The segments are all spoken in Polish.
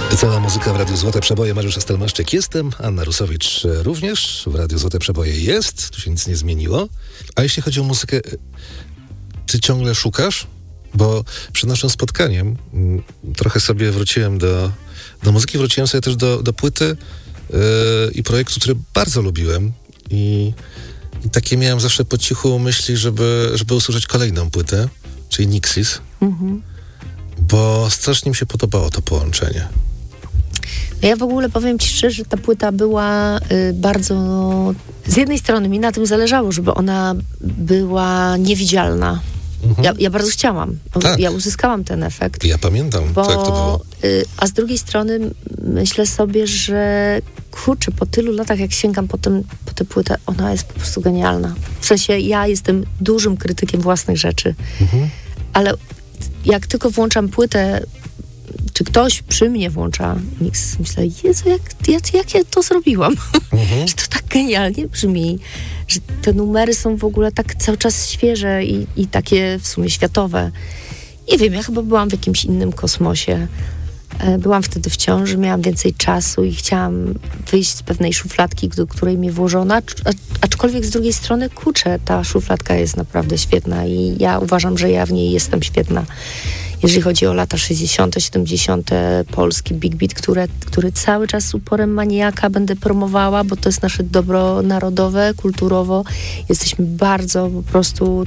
Cała muzyka w Radiu Złote Przeboje. Mariusz Astelmaszczyk jestem, Anna Rusowicz również. W Radiu Złote Przeboje jest, tu się nic nie zmieniło. A jeśli chodzi o muzykę, ty ciągle szukasz? Bo przed naszym spotkaniem trochę sobie wróciłem do muzyki, wróciłem sobie też do płyty i projektu, który bardzo lubiłem. I takie miałem zawsze po cichu myśli, żeby usłyszeć kolejną płytę, czyli Nixis. Bo strasznie mi się podobało to połączenie. Ja w ogóle powiem ci szczerze, że ta płyta była bardzo... Z jednej strony mi na tym zależało, żeby ona była niewidzialna. Ja bardzo chciałam. Tak. Ja uzyskałam ten efekt. Ja pamiętam, jak to było. A z drugiej strony myślę sobie, że kurczę, po tylu latach, jak sięgam po tę płytę, ona jest po prostu genialna. W sensie ja jestem dużym krytykiem własnych rzeczy. Ale jak tylko włączam płytę, czy ktoś przy mnie włącza Nix, myślę, Jezu, jak ja to zrobiłam? Że to tak genialnie brzmi, że te numery są w ogóle tak cały czas świeże i takie w sumie światowe. Nie wiem, ja chyba byłam w jakimś innym kosmosie. Byłam wtedy w ciąży, miałam więcej czasu i chciałam wyjść z pewnej szufladki, do której mnie włożono, aczkolwiek z drugiej strony, kurczę, ta szufladka jest naprawdę świetna i ja uważam, że ja w niej jestem świetna. Jeżeli chodzi o lata 60., 70., polski Big Beat, który cały czas z uporem maniaka będę promowała, bo to jest nasze dobro narodowe, kulturowo. Jesteśmy bardzo po prostu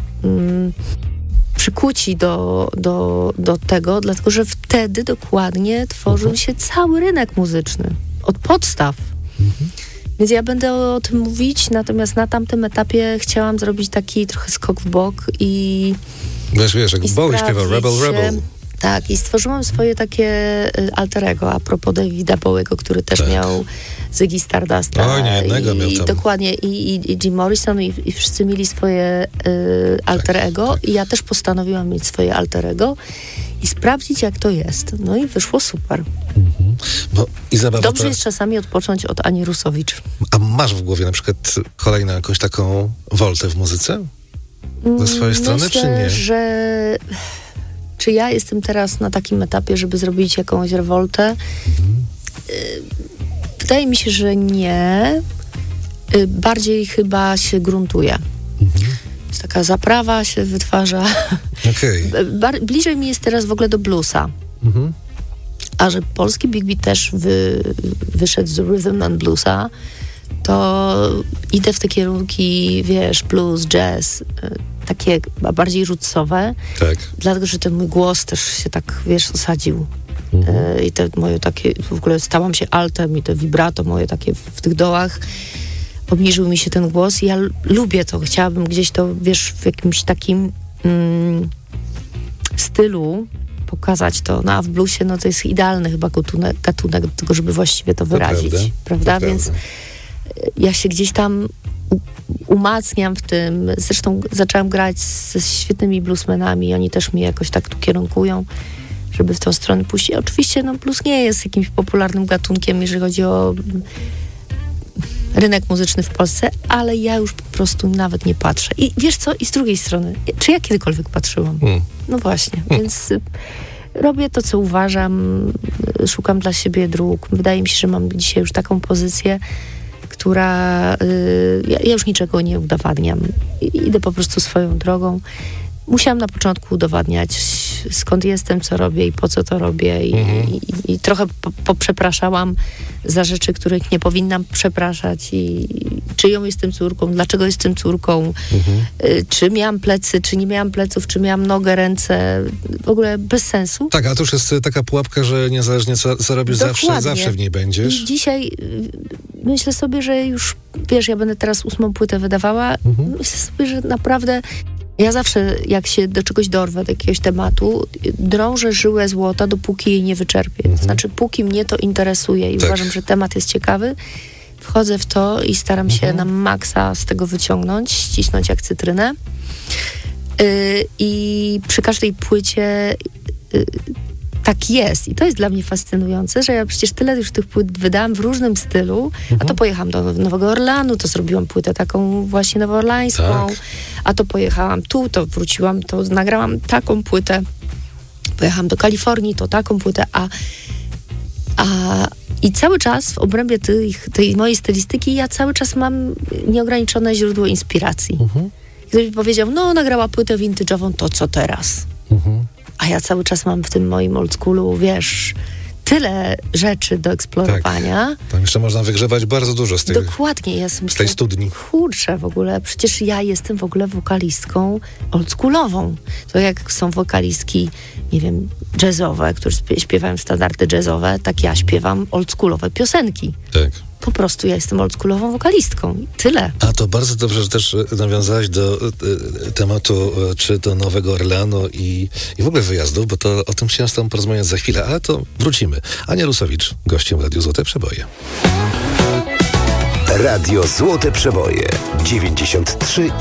przykuci do tego, dlatego że wtedy dokładnie tworzył się cały rynek muzyczny. Od podstaw. Więc ja będę o tym mówić, natomiast na tamtym etapie chciałam zrobić taki trochę skok w bok i... Wiesz, jak Bowie śpiewał Rebel. Tak, i stworzyłam swoje takie alter ego, a propos Davida Bowiego, który też miał Ziggy Stardusta. Nie jednego miał tam. Dokładnie, i Jim Morrison, i wszyscy mieli swoje alter ego. Tak. I ja też postanowiłam mieć swoje alter ego i sprawdzić, jak to jest. No i wyszło super. Bo i zabawa Dobrze jest czasami odpocząć od Ani Rusowicz. A masz w głowie na przykład kolejną jakąś taką woltę w muzyce? Ze swojej strony, czy nie? Że... Czy ja jestem teraz na takim etapie, żeby zrobić jakąś rewoltę? Wydaje mi się, że nie. Bardziej chyba się gruntuje. Jest taka zaprawa się wytwarza. Bliżej mi jest teraz w ogóle do bluesa. A że polski Big Beat też wyszedł z rhythm and bluesa, to idę w te kierunki, wiesz, blues, jazz, takie bardziej rootsowe. Tak. Dlatego, że ten mój głos też się tak, wiesz, osadził. I te moje takie, w ogóle stałam się altem i te vibrato moje takie w tych dołach. Obniżył mi się ten głos i ja lubię to. Chciałabym gdzieś to, wiesz, w jakimś takim stylu pokazać to. No a w bluesie, no to jest idealny chyba gatunek do tego, żeby właściwie to wyrazić. Prawda? Więc ja się gdzieś tam umacniam w tym. Zresztą zaczęłam grać ze świetnymi bluesmenami. Oni też mnie jakoś tak tu kierunkują, żeby w tą stronę pójść. I oczywiście no, blues nie jest jakimś popularnym gatunkiem, jeżeli chodzi o rynek muzyczny w Polsce, ale ja już po prostu nawet nie patrzę. I wiesz co? I z drugiej strony, czy ja kiedykolwiek patrzyłam? No właśnie. Więc robię to, co uważam. Szukam dla siebie dróg. Wydaje mi się, że mam dzisiaj już taką pozycję, która... Ja już niczego nie udowadniam. Idę po prostu swoją drogą. Musiałam na początku udowadniać, skąd jestem, co robię i po co to robię. I trochę poprzepraszałam za rzeczy, których nie powinnam przepraszać. I czyją jestem córką, dlaczego jestem córką, czy miałam plecy, czy nie miałam pleców, czy miałam nogę, ręce. W ogóle bez sensu. Tak, a to już jest taka pułapka, że niezależnie co robisz, zawsze w niej będziesz. I dzisiaj myślę sobie, że już, wiesz, ja będę teraz 8. płytę wydawała. Myślę sobie, że naprawdę... Ja zawsze, jak się do czegoś dorwę, do jakiegoś tematu, drążę żyłę złota, dopóki jej nie wyczerpię. To znaczy, póki mnie to interesuje i uważam, że temat jest ciekawy, wchodzę w to i staram się na maksa z tego wyciągnąć, ścisnąć jak cytrynę. I przy każdej płycie tak jest. I to jest dla mnie fascynujące, że ja przecież tyle już tych płyt wydałam w różnym stylu, a to pojechałam do Nowego Orleanu, to zrobiłam płytę taką właśnie nowoorlańską, a to pojechałam tu, to wróciłam, to nagrałam taką płytę, pojechałam do Kalifornii, to taką płytę, a I cały czas w obrębie tej mojej stylistyki ja cały czas mam nieograniczone źródło inspiracji. Gdybyś powiedział, no nagrała płytę vintage'ową, to co teraz? A ja cały czas mam w tym moim oldschoolu, wiesz, tyle rzeczy do eksplorowania. Tak. Tam jeszcze można wygrzebać bardzo dużo z tej, Dokładnie, ja z tej studni. Kurczę, w ogóle, przecież ja jestem w ogóle wokalistką oldschoolową. To jak są wokalistki, nie wiem, jazzowe, które śpiewają standardy jazzowe, tak ja śpiewam oldschoolowe piosenki. Tak. Po prostu ja jestem oldschoolową wokalistką. Tyle. A to bardzo dobrze, że też nawiązałaś do tematu czy do Nowego Orleanu i w ogóle wyjazdów, bo to o tym chciałem z tobą porozmawiać za chwilę, ale to wrócimy. Ania Rusowicz, gościem Radiu Złote Przeboje. Radio Złote Przeboje 93,7